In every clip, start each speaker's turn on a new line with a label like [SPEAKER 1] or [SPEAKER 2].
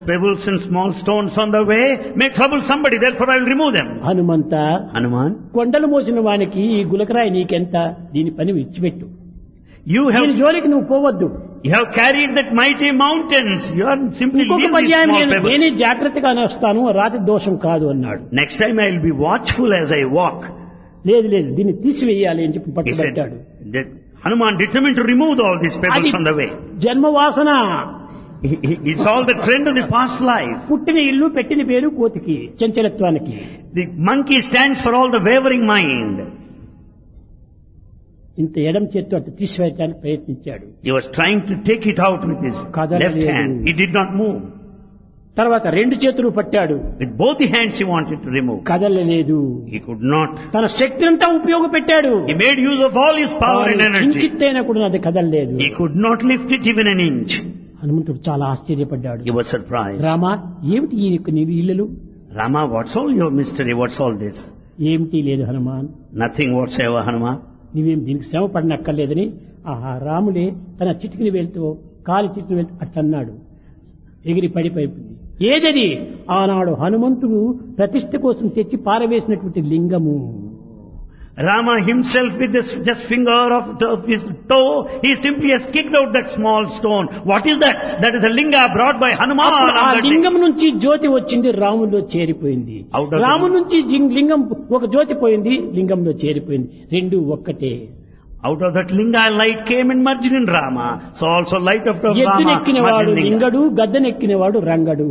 [SPEAKER 1] Pebbles and small stones on the way may trouble somebody, therefore I will remove them.
[SPEAKER 2] Hanumantha
[SPEAKER 1] Hanuman,
[SPEAKER 2] కొండలు మోసిన వానికి ఈ గులకరాయి నీకెంత, దీని పని విడిచిపెట్టు,
[SPEAKER 1] you
[SPEAKER 2] దీని జోలికి నువ్వు పోవద్దు.
[SPEAKER 1] have carried that mighty mountains. You are simply
[SPEAKER 2] ఇంకొక
[SPEAKER 1] leave these
[SPEAKER 2] పర్యాయం
[SPEAKER 1] small
[SPEAKER 2] నేను
[SPEAKER 1] pebbles.
[SPEAKER 2] నేనే జాగ్రత్తగానే వస్తాను, రాతి దోషం కాదు అన్నాడు.
[SPEAKER 1] Next time I will be watchful as I walk.
[SPEAKER 2] లేదు లేదు దీన్ని తీసివేయాలి అని చెప్పి
[SPEAKER 1] He said,
[SPEAKER 2] పట్టుబట్టాడు.
[SPEAKER 1] that Hanuman determined to remove all these
[SPEAKER 2] అది
[SPEAKER 1] pebbles on the way.
[SPEAKER 2] జన్మవాసన,
[SPEAKER 1] It's all the trend of the past life.
[SPEAKER 2] పుట్టిన ఇల్లు పెట్టిన పేరు కోతికి, చంచలత్వానికి.
[SPEAKER 1] The monkey stands for all the wavering mind.
[SPEAKER 2] ఇంత ఎడం చేత్తో అటు తీసివేయడానికి ప్రయత్నించాడు.
[SPEAKER 1] He was trying to take it out with his left hand. He did not move.
[SPEAKER 2] తర్వాత రెండు చేతులు పట్టాడు,
[SPEAKER 1] With both the hands he wanted to remove.
[SPEAKER 2] కదలలేదు.
[SPEAKER 1] He could not.
[SPEAKER 2] తన శక్తినంతా ఉపయోగపెట్టాడు,
[SPEAKER 1] He made use of all his power and energy.
[SPEAKER 2] కించిత్తైనా కూడా అది కదలలేదు.
[SPEAKER 1] He could not lift it even an inch.
[SPEAKER 2] హనుమంతుడు చాలా ఆశ్చర్యపడ్డాడు.
[SPEAKER 1] He was surprised.
[SPEAKER 2] రామా, ఏమిటి ఈ నీవు ఇల్లులు?
[SPEAKER 1] Rama, what's all your mystery? What's all this?
[SPEAKER 2] ఏమిటి లేదు హనుమాన్,
[SPEAKER 1] Nothing whatsoever, Hanuman.
[SPEAKER 2] నువ్వేం దీనికి శ్రమ పడినక్కర్లేదని ఆ రాముడే తన చిటికిని వెళ్తూ కాలి చిటికిని వెళ్తూ అట్టన్నాడు. ఎగిరి పడిపోయింది. ఏదది? ఆనాడు హనుమంతుడు ప్రతిష్ఠ కోసం తెచ్చి పారవేసినటువంటి లింగము.
[SPEAKER 1] Rama himself with this just finger of his toe, he simply has kicked out that small stone. What is that? That is the linga brought by Hanuman.
[SPEAKER 2] అప్పుడు ఆ
[SPEAKER 1] on that day.
[SPEAKER 2] లింగం నుంచి జ్యోతి వచ్చింది, రాములో చేరిపోయింది.
[SPEAKER 1] Out of the-
[SPEAKER 2] రాము నుంచి లింగం ఒక జ్యోతి పోయింది, లింగంలో చేరిపోయింది. రెండు ఒక్కటే.
[SPEAKER 1] Out of that linga light came and merged in Rama. So also light of Rama
[SPEAKER 2] ఎద్దునెక్కినవాడు
[SPEAKER 1] merged in linga.
[SPEAKER 2] Lingadu, గద్దెనెక్కినవాడు Rangadu.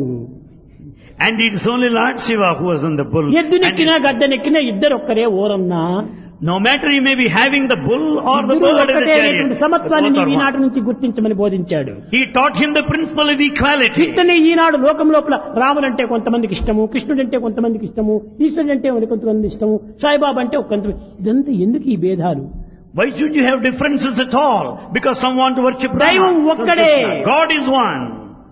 [SPEAKER 1] And it is only Lord Shiva who was on the bull.
[SPEAKER 2] ఎద్దునెక్కినా
[SPEAKER 1] And
[SPEAKER 2] గద్దెనెక్కినా ఇద్దరు ఒక్కరే ఓరన్నా.
[SPEAKER 1] no matter he may be having the bull or the
[SPEAKER 2] ఇద్దరు
[SPEAKER 1] bird in the
[SPEAKER 2] ఒక్కటే
[SPEAKER 1] chariot,
[SPEAKER 2] అనేటువంటి
[SPEAKER 1] both
[SPEAKER 2] సమత్వాన్ని
[SPEAKER 1] are
[SPEAKER 2] నీవు
[SPEAKER 1] one.
[SPEAKER 2] ఈనాటి నుంచి గుర్తించమని బోధించాడు.
[SPEAKER 1] He taught him the principle of equality.
[SPEAKER 2] ఇతనే ఈనాడు లోకం లోపల రాముడంటే కొంతమందికి ఇష్టము, కృష్ణుడంటే కొంతమందికి ఇష్టము, ఈశ్వరుడంటే కొంతమంది ఇష్టము, సాయిబాబా అంటే కొంతమంది. ఇదంతా ఎందుకు ఈ భేదాలు?
[SPEAKER 1] Why should you have differences at all? Because some want to worship
[SPEAKER 2] దైవం
[SPEAKER 1] Rama.
[SPEAKER 2] ఒక్కడే.
[SPEAKER 1] God is one.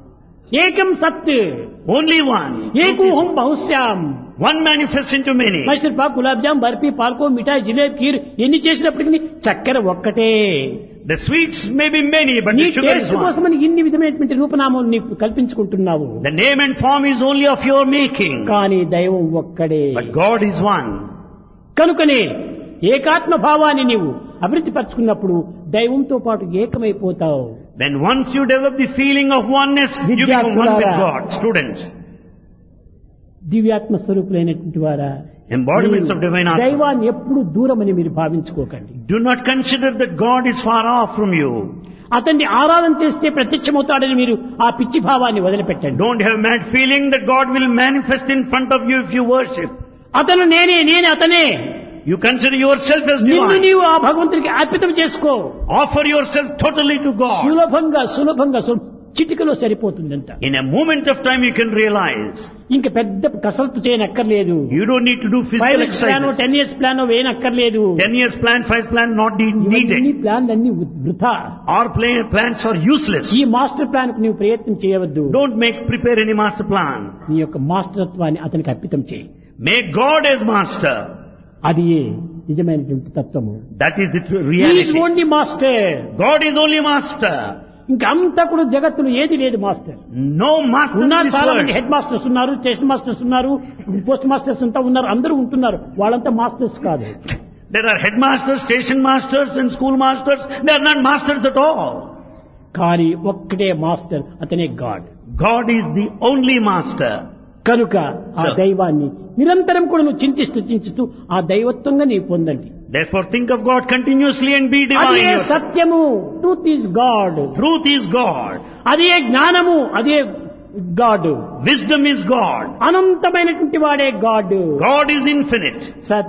[SPEAKER 2] ఏకం సత్,
[SPEAKER 1] Only one.
[SPEAKER 2] ఏకూహం బహుశ్యాం.
[SPEAKER 1] One manifests into many.
[SPEAKER 2] Mysore Pak, gulab jam, barfi, పాల్కో, మిఠాయి, జిలేబీ, ఖీర్ ఎన్ని చేసినప్పటికీ చక్కెర ఒక్కటే.
[SPEAKER 1] The sweets may be many, but
[SPEAKER 2] నీ
[SPEAKER 1] the sugar is
[SPEAKER 2] taste
[SPEAKER 1] one.
[SPEAKER 2] కోసమని ఇన్ని విధమైనటువంటి రూపనామాలు నీకు కల్పించుకుంటున్నావు.
[SPEAKER 1] The name and form is only of your making.
[SPEAKER 2] కానీ దైవం ఒక్కడే.
[SPEAKER 1] But God is one.
[SPEAKER 2] కనుకనే ఏకాత్మ భావాన్ని నీవు అభివృద్ధి పరుచుకున్నప్పుడు దైవంతో పాటు ఏకమైపోతావు.
[SPEAKER 1] Then once you develop the feeling of oneness, you become one with God. Students,
[SPEAKER 2] దివ్యాత్మ స్వరూపులైనటువంటి వారా,
[SPEAKER 1] embodiments of divine Atma.
[SPEAKER 2] దైవాన్ని ఎప్పుడు దూరమని మీరు భావించుకోకండి.
[SPEAKER 1] Do not consider that God is far off from you.
[SPEAKER 2] అతన్ని ఆరాధన చేస్తే ప్రత్యక్షమవుతాడని మీరు ఆ పిచ్చి భావాన్ని వదిలిపెట్టండి.
[SPEAKER 1] Don't have mad feeling that God will manifest in front of you if you worship.
[SPEAKER 2] అతను నేనే, నేను అతనే.
[SPEAKER 1] You consider yourself as
[SPEAKER 2] నిన్ను
[SPEAKER 1] divine.
[SPEAKER 2] నీవు ఆ భగవంతుడికి అర్పితం చేసుకో.
[SPEAKER 1] Offer yourself totally to God.
[SPEAKER 2] సులభంగా చిటికలో సరిపోతుందంట.
[SPEAKER 1] In a moment of time you can realize.
[SPEAKER 2] ఇంక పెద్ద కసరత్తు చేయనక్కర్లేదు.
[SPEAKER 1] You don't need to do
[SPEAKER 2] 5
[SPEAKER 1] physical
[SPEAKER 2] years plan,
[SPEAKER 1] exercises.
[SPEAKER 2] 10 years plan వేయనక్కర్లేదు.
[SPEAKER 1] 10 years plan, 5 plan not
[SPEAKER 2] ఇవన్నీ
[SPEAKER 1] needed.
[SPEAKER 2] ప్లాన్లన్నీ వృథా.
[SPEAKER 1] Our plans are useless.
[SPEAKER 2] ఈ master plan కు నీవు ప్రయత్నం చేయవద్దు.
[SPEAKER 1] Don't prepare any master plan.
[SPEAKER 2] నీ యొక్క మాస్టర్త్వాన్ని అతనికి అర్పితం చేయి.
[SPEAKER 1] Make God as master.
[SPEAKER 2] అది నిజమైనటువంటి తత్వము.
[SPEAKER 1] That is the
[SPEAKER 2] is
[SPEAKER 1] reality.
[SPEAKER 2] Only master.
[SPEAKER 1] God is only master.
[SPEAKER 2] ఇంకా అంతా కూడా జగత్తులో ఏది లేదు మాస్టర్.
[SPEAKER 1] No master in
[SPEAKER 2] ఉన్నారు
[SPEAKER 1] this
[SPEAKER 2] చాలా
[SPEAKER 1] world.
[SPEAKER 2] మంది హెడ్ మాస్టర్స్ ఉన్నారు, స్టేషన్ మాస్టర్స్ ఉన్నారు, పోస్ట్ మాస్టర్స్ అంతా ఉన్నారు, అందరూ ఉంటున్నారు. వాళ్ళంతా మాస్టర్స్ కాదు.
[SPEAKER 1] There are headmasters, station masters and school masters. They are not masters at all.
[SPEAKER 2] కానీ ఒక్కటే మాస్టర్, అతనే God.
[SPEAKER 1] God is the only master.
[SPEAKER 2] కనుక ఆ
[SPEAKER 1] Sir.
[SPEAKER 2] దైవాన్ని నిరంతరం కూడా నువ్వు చింతిస్తూ ఆ దైవత్వంగా నీవు పొందండి.
[SPEAKER 1] Therefore think of God continuously and be
[SPEAKER 2] అదే
[SPEAKER 1] divine. yourself.
[SPEAKER 2] సత్యము, truth is God.
[SPEAKER 1] Truth is God.
[SPEAKER 2] అదే జ్ఞానము, అదే గాడ్.
[SPEAKER 1] Wisdom is God.
[SPEAKER 2] అనంతమైనటువంటి వాడే గాడ్.
[SPEAKER 1] God is infinite.
[SPEAKER 2] సత్